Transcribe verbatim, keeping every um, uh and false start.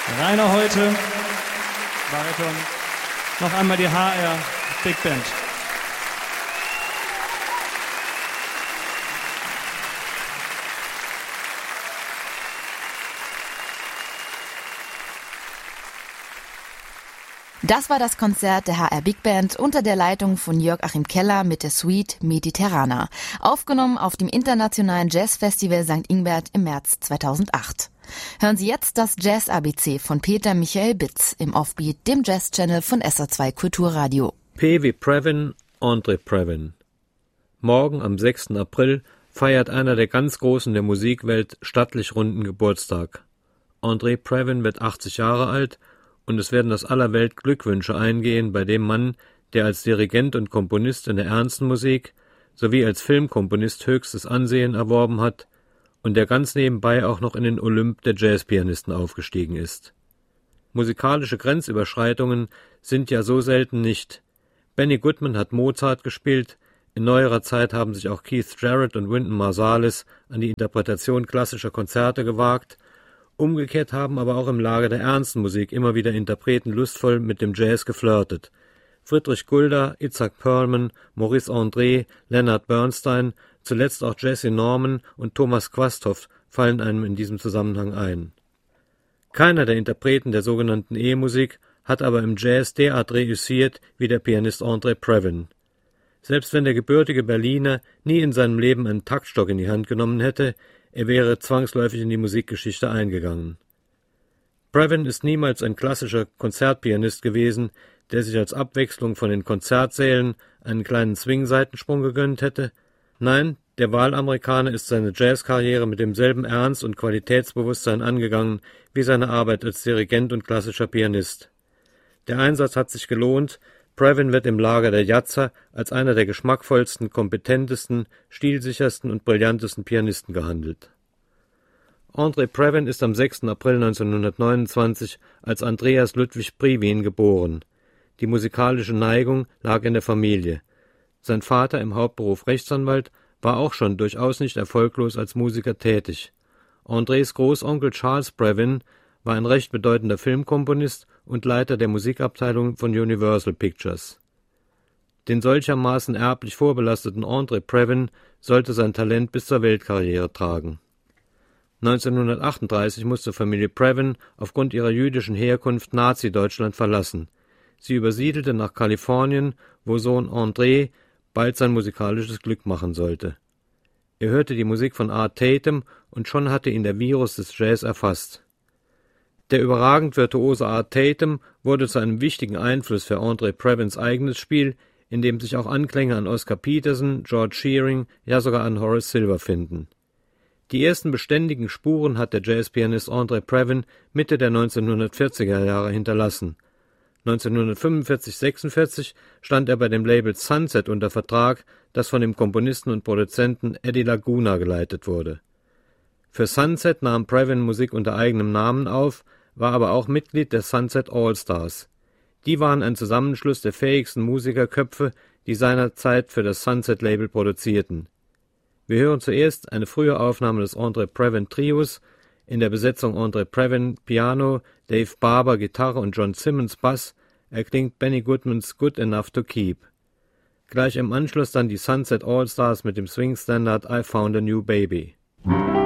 Rainer Heute, Bariton. Noch einmal die H R Big Band. Das war das Konzert der H R Big Band unter der Leitung von Jörg Achim Keller mit der Suite Mediterrana, aufgenommen auf dem Internationalen Jazzfestival Sankt Ingbert im März zweitausendacht. Hören Sie jetzt das Jazz-A B C von Peter Michael Bitz im Offbeat, dem Jazz-Channel von S R zwei Kulturradio. P wie Previn, Andre Previn. Morgen am sechsten April feiert einer der ganz Großen der Musikwelt stattlich runden Geburtstag. Andre Previn wird achtzig Jahre alt und es werden aus aller Welt Glückwünsche eingehen bei dem Mann, der als Dirigent und Komponist in der ernsten Musik sowie als Filmkomponist höchstes Ansehen erworben hat und der ganz nebenbei auch noch in den Olymp der Jazzpianisten aufgestiegen ist. Musikalische Grenzüberschreitungen sind ja so selten nicht. Benny Goodman hat Mozart gespielt, in neuerer Zeit haben sich auch Keith Jarrett und Wynton Marsalis an die Interpretation klassischer Konzerte gewagt. Umgekehrt haben aber auch im Lager der ernsten Musik immer wieder Interpreten lustvoll mit dem Jazz geflirtet. Friedrich Gulda, Itzhak Perlman, Maurice André, Leonard Bernstein, zuletzt auch Jesse Norman und Thomas Quasthoff fallen einem in diesem Zusammenhang ein. Keiner der Interpreten der sogenannten E-Musik hat aber im Jazz derart reüssiert wie der Pianist Andre Previn. Selbst wenn der gebürtige Berliner nie in seinem Leben einen Taktstock in die Hand genommen hätte, er wäre zwangsläufig in die Musikgeschichte eingegangen. Previn ist niemals ein klassischer Konzertpianist gewesen, der sich als Abwechslung von den Konzertsälen einen kleinen Swing-Seitensprung gegönnt hätte. Nein, der Wahlamerikaner ist seine Jazzkarriere mit demselben Ernst und Qualitätsbewusstsein angegangen wie seine Arbeit als Dirigent und klassischer Pianist. Der Einsatz hat sich gelohnt. Previn wird im Lager der Jazzer als einer der geschmackvollsten, kompetentesten, stilsichersten und brillantesten Pianisten gehandelt. Andre Previn ist am sechsten April neunzehnhundertneunundzwanzig als Andreas Ludwig Privin geboren. Die musikalische Neigung lag in der Familie. Sein Vater, im Hauptberuf Rechtsanwalt, war auch schon durchaus nicht erfolglos als Musiker tätig. Andres Großonkel Charles Previn war ein recht bedeutender Filmkomponist und Leiter der Musikabteilung von Universal Pictures. Den solchermaßen erblich vorbelasteten Andre Previn sollte sein Talent bis zur Weltkarriere tragen. neunzehnhundertachtunddreißig musste Familie Previn aufgrund ihrer jüdischen Herkunft Nazi-Deutschland verlassen. Sie übersiedelte nach Kalifornien, wo Sohn André bald sein musikalisches Glück machen sollte. Er hörte die Musik von Art Tatum und schon hatte ihn der Virus des Jazz erfasst. Der überragend virtuose Art Tatum wurde zu einem wichtigen Einfluss für Andre Previns eigenes Spiel, in dem sich auch Anklänge an Oscar Peterson, George Shearing, ja sogar an Horace Silver finden. Die ersten beständigen Spuren hat der Jazzpianist Andre Previn Mitte der neunzehnhundertvierziger Jahre hinterlassen. neunzehnhundertfünfundvierzig sechsundvierzig stand er bei dem Label Sunset unter Vertrag, das von dem Komponisten und Produzenten Eddie Laguna geleitet wurde. Für Sunset nahm Previn Musik unter eigenem Namen auf, war aber auch Mitglied der Sunset All-Stars. Die waren ein Zusammenschluss der fähigsten Musikerköpfe, die seinerzeit für das Sunset-Label produzierten. Wir hören zuerst eine frühe Aufnahme des Andre Previn Trios, in der Besetzung Andre Previn Piano, Dave Barber Gitarre und John Simmons Bass, erklingt Benny Goodmans Good Enough to Keep. Gleich im Anschluss dann die Sunset All-Stars mit dem Swing-Standard I Found a New Baby.